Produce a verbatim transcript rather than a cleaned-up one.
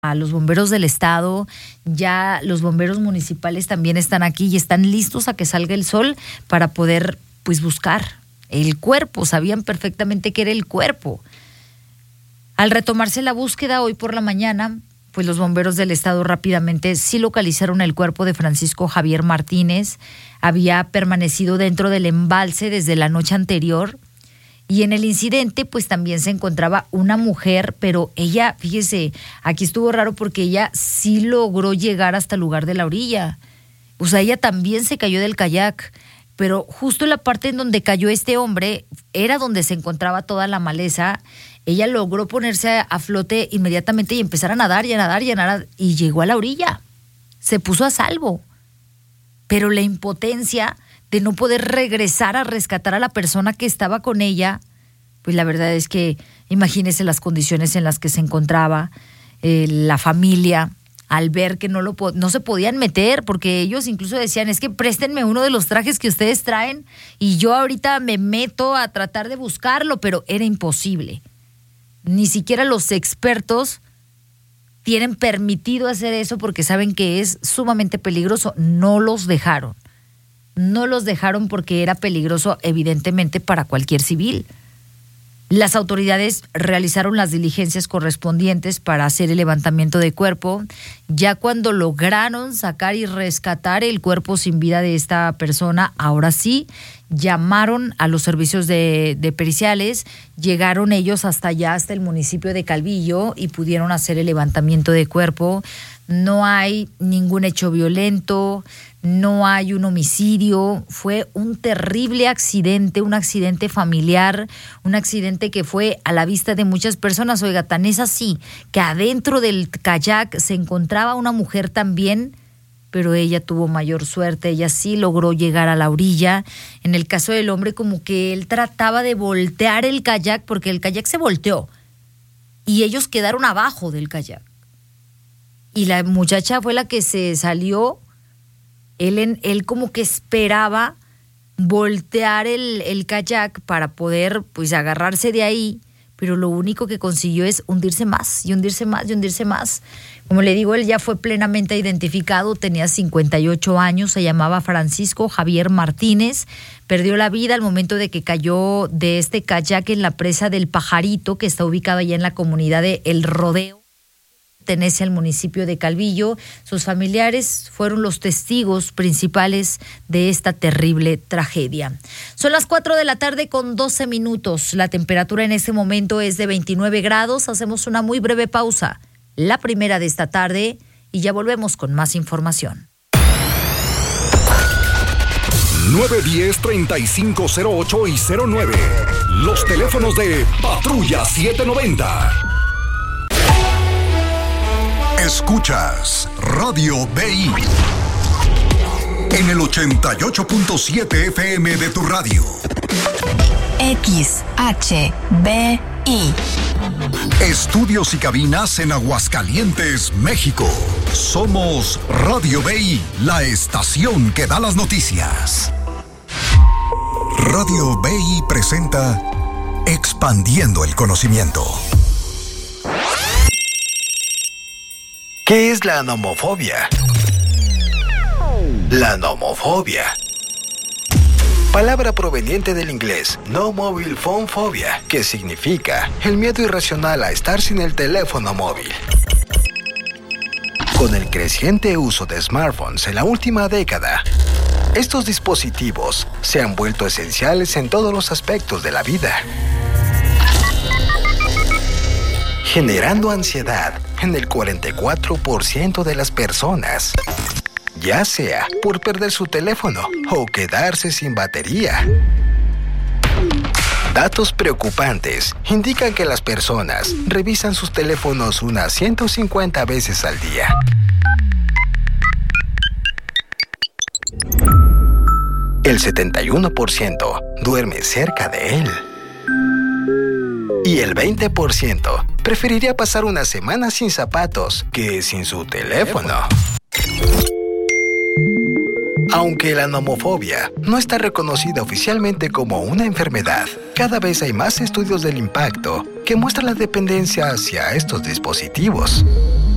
a los bomberos del estado, ya los bomberos municipales también están aquí y están listos a que salga el sol para poder pues buscar el cuerpo. Sabían perfectamente que era el cuerpo. Al retomarse la búsqueda hoy por la mañana, pues los bomberos del estado rápidamente sí localizaron el cuerpo de Francisco Javier Martínez. Había permanecido dentro del embalse desde la noche anterior. Y en el incidente, pues también se encontraba una mujer, pero ella, fíjese, aquí estuvo raro porque ella sí logró llegar hasta el lugar de la orilla. O sea, ella también se cayó del kayak, pero justo en la parte en donde cayó este hombre era donde se encontraba toda la maleza. Ella logró ponerse a flote inmediatamente y empezar a nadar y a nadar y a nadar y llegó a la orilla. Se puso a salvo. Pero la impotencia de no poder regresar a rescatar a la persona que estaba con ella, pues la verdad es que imagínese las condiciones en las que se encontraba eh, la familia al ver que no, lo, no se podían meter, porque ellos incluso decían, es que préstenme uno de los trajes que ustedes traen y yo ahorita me meto a tratar de buscarlo, pero era imposible. Ni siquiera los expertos tienen permitido hacer eso porque saben que es sumamente peligroso. No los dejaron. No los dejaron porque era peligroso, evidentemente, para cualquier civil. Las autoridades realizaron las diligencias correspondientes para hacer el levantamiento de cuerpo. Ya cuando lograron sacar y rescatar el cuerpo sin vida de esta persona, ahora sí, llamaron a los servicios de, de periciales, llegaron ellos hasta allá, hasta el municipio de Calvillo, y pudieron hacer el levantamiento de cuerpo. No hay ningún hecho violento, no hay un homicidio, fue un terrible accidente, un accidente familiar, un accidente que fue a la vista de muchas personas. Oiga, tan es así que adentro del kayak se encontraba una mujer también, pero ella tuvo mayor suerte, ella sí logró llegar a la orilla. En el caso del hombre, como que él trataba de voltear el kayak, porque el kayak se volteó y ellos quedaron abajo del kayak. Y la muchacha fue la que se salió. Él, en, él como que esperaba voltear el, el kayak para poder pues agarrarse de ahí, pero lo único que consiguió es hundirse más y hundirse más y hundirse más. Como le digo, él ya fue plenamente identificado, tenía cincuenta y ocho años, se llamaba Francisco Javier Martínez, perdió la vida al momento de que cayó de este kayak en la presa del Pajarito, que está ubicada allá en la comunidad de El Rodeo. Pertenece al municipio de Calvillo. Sus familiares fueron los testigos principales de esta terrible tragedia. Son las cuatro de la tarde con doce minutos. La temperatura en este momento es de veintinueve grados. Hacemos una muy breve pausa, la primera de esta tarde, y ya volvemos con más información. nueve diez, treinta y cinco cero ocho y cero nueve. Los teléfonos de Patrulla setecientos noventa. Escuchas Radio B I en el ochenta y ocho punto siete F M de tu radio. X H B I. Estudios y cabinas en Aguascalientes, México. Somos Radio B I, la estación que da las noticias. Radio B I presenta Expandiendo el Conocimiento. ¿Qué es la nomofobia? La nomofobia, palabra proveniente del inglés no mobile phone phobia, que significa el miedo irracional a estar sin el teléfono móvil. Con el creciente uso de smartphones en la última década, estos dispositivos se han vuelto esenciales en todos los aspectos de la vida, generando ansiedad en el cuarenta y cuatro por ciento de las personas, ya sea por perder su teléfono o quedarse sin batería. Datos preocupantes indican que las personas revisan sus teléfonos unas ciento cincuenta veces al día. El setenta y uno por ciento duerme cerca de él. Y el veinte por ciento preferiría pasar una semana sin zapatos que sin su teléfono. Aunque la nomofobia no está reconocida oficialmente como una enfermedad, cada vez hay más estudios del impacto que muestran la dependencia hacia estos dispositivos.